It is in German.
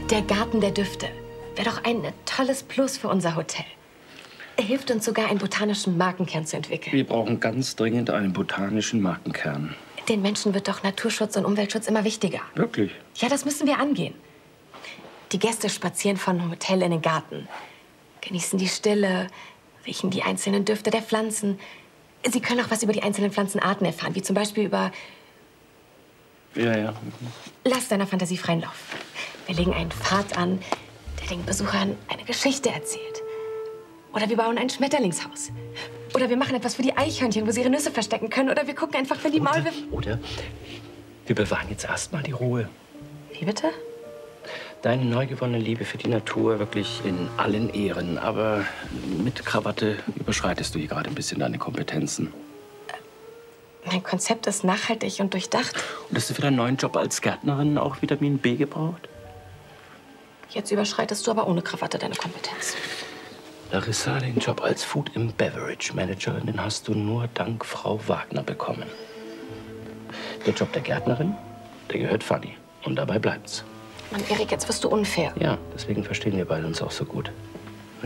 Der Garten der Düfte wäre doch ein tolles Plus für unser Hotel. Er hilft uns sogar, einen botanischen Markenkern zu entwickeln. Wir brauchen ganz dringend einen botanischen Markenkern. Den Menschen wird doch Naturschutz und Umweltschutz immer wichtiger. Wirklich? Ja, das müssen wir angehen. Die Gäste spazieren von Hotel in den Garten, genießen die Stille, riechen die einzelnen Düfte der Pflanzen. Sie können auch was über die einzelnen Pflanzenarten erfahren, wie zum Beispiel über... Ja. Lass deiner Fantasie freien Lauf. Wir legen einen Pfad an, der den Besuchern eine Geschichte erzählt. Oder wir bauen ein Schmetterlingshaus. Oder wir machen etwas für die Eichhörnchen, wo sie ihre Nüsse verstecken können. Oder wir gucken einfach, wenn die Maulwürfe... Oder wir bewahren jetzt erstmal die Ruhe. Wie bitte? Deine neu gewonnene Liebe für die Natur wirklich in allen Ehren. Aber mit Krawatte überschreitest du hier gerade ein bisschen deine Kompetenzen. Mein Konzept ist nachhaltig und durchdacht. Und hast du für deinen neuen Job als Gärtnerin auch Vitamin B gebraucht? Jetzt überschreitest du aber ohne Krawatte deine Kompetenz. Larissa, den Job als Food and Beverage Managerin, den hast du nur dank Frau Wagner bekommen. Der Job der Gärtnerin, der gehört Fanny. Und dabei bleibt's. Mann, Erik, jetzt wirst du unfair. Ja, deswegen verstehen wir beide uns auch so gut.